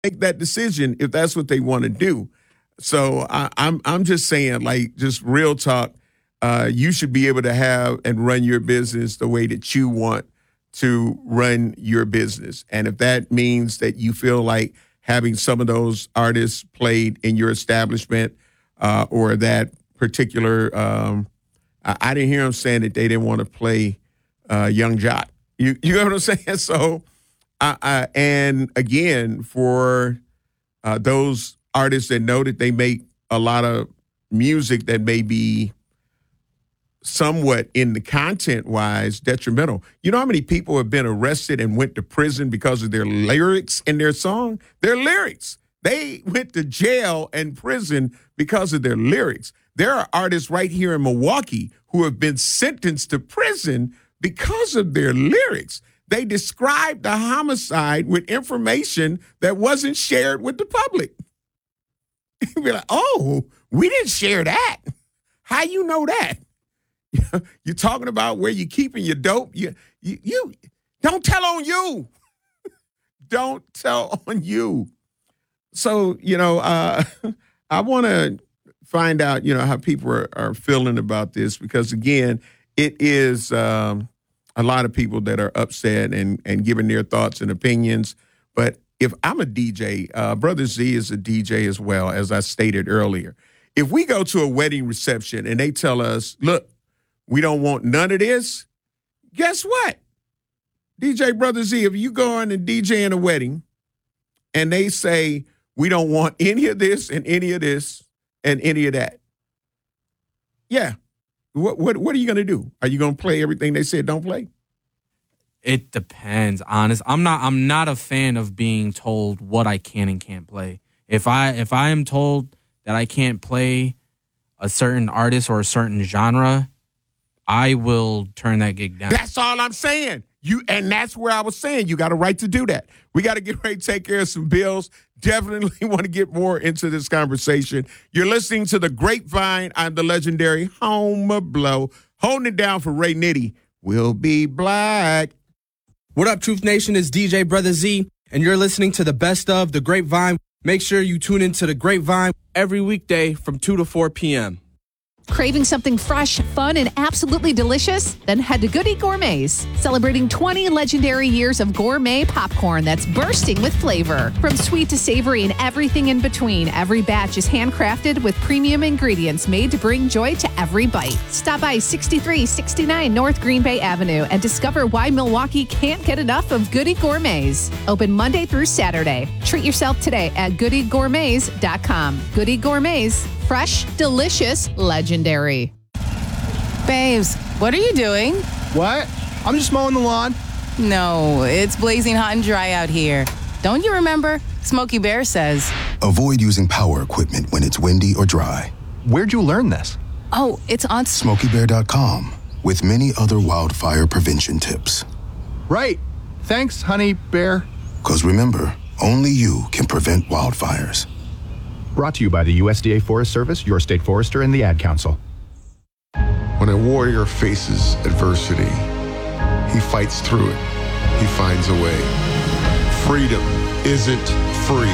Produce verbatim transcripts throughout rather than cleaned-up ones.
make that decision if that's what they want to do. So I, I'm I'm just saying, like, just real talk. Uh, you should be able to have and run your business the way that you want to run your business. And if that means that you feel like having some of those artists played in your establishment uh, or that particular, um, I, I didn't hear them saying that they didn't want to play uh, Young Jock. You you know what I'm saying? So, uh, uh, and again, for uh, those artists that know that they make a lot of music that may be somewhat in the content-wise detrimental. You know how many people have been arrested and went to prison because of their lyrics in their song? Their lyrics. They went to jail and prison because of their lyrics. There are artists right here in Milwaukee who have been sentenced to prison because of their lyrics. They described the homicide with information that wasn't shared with the public. You'd be like, oh, we didn't share that. How you know that? You're talking about where you're keeping your dope. You, you, you don't tell on you. Don't tell on you. So, you know, uh, I want to find out, you know, how people are, are feeling about this because, again, it is um, a lot of people that are upset and, and giving their thoughts and opinions. But if I'm a D J, uh, Brother Z is a D J as well, as I stated earlier. If we go to a wedding reception and they tell us, look, we don't want none of this, guess what? D J Brother Z, if you go on and D J in a wedding and they say, we don't want any of this and any of this and any of that, yeah, what what, what are you going to do? Are you going to play everything they said don't play? It depends, honest. I'm not I'm not a fan of being told what I can and can't play. If I if I am told that I can't play a certain artist or a certain genre, I will turn that gig down. That's all I'm saying. You and that's where I was saying you got a right to do that. We got to get ready to take care of some bills. Definitely want to get more into this conversation. You're listening to The Grapevine. I'm the legendary Homer Blow. Holding it down for Ray Nitty. We'll be black. What up, Truth Nation? It's D J Brother Z, and you're listening to the best of The Grapevine. Make sure you tune into The Grapevine every weekday from two to four p.m. Craving something fresh, fun, and absolutely delicious? Then head to Goody Gourmets, celebrating twenty legendary years of gourmet popcorn that's bursting with flavor. From sweet to savory and everything in between, every batch is handcrafted with premium ingredients made to bring joy to every bite. Stop by sixty-three sixty-nine North Green Bay Avenue and discover why Milwaukee can't get enough of Goody Gourmets. Open Monday through Saturday. Treat yourself today at goody gourmets dot com. Goody Gourmets. Fresh, delicious, legendary. Babes, what are you doing? What? I'm just mowing the lawn. No, it's blazing hot and dry out here. Don't you remember? Smokey Bear says. Avoid using power equipment when it's windy or dry. Where'd you learn this? Oh, it's on smokey bear dot com with many other wildfire prevention tips. Right. Thanks, honey bear. Because remember, only you can prevent wildfires. Brought to you by the U S D A Forest Service, your state forester, and the Ad Council. When a warrior faces adversity, he fights through it. He finds a way. Freedom isn't free.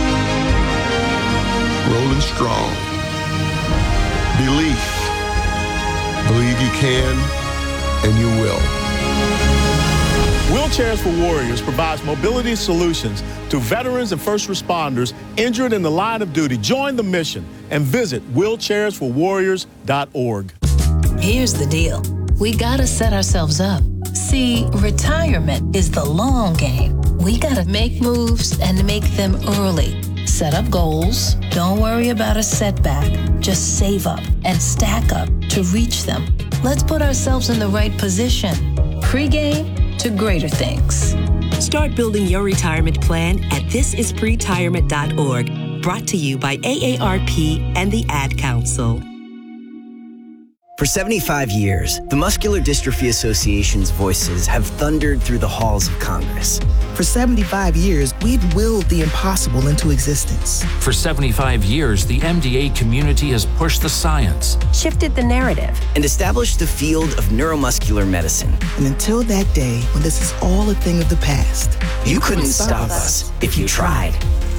Rolling strong. Belief. Believe you can, and you will. Wheelchairs for Warriors provides mobility solutions to veterans and first responders injured in the line of duty. Join the mission and visit wheelchairs for warriors dot org. Here's the deal. We gotta set ourselves up. See, retirement is the long game. We gotta make moves and make them early. Set up goals. Don't worry about a setback. Just save up and stack up to reach them. Let's put ourselves in the right position. Pre-game to greater things. Start building your retirement plan at this is pretirement dot org. Brought to you by A A R P and the Ad Council. For seventy-five years, the Muscular Dystrophy Association's voices have thundered through the halls of Congress. For seventy-five years, we've willed the impossible into existence. For seventy-five years, the M D A community has pushed the science, shifted the narrative, and established the field of neuromuscular medicine. And until that day, when this is all a thing of the past, you, you couldn't, couldn't stop, stop us if you tried.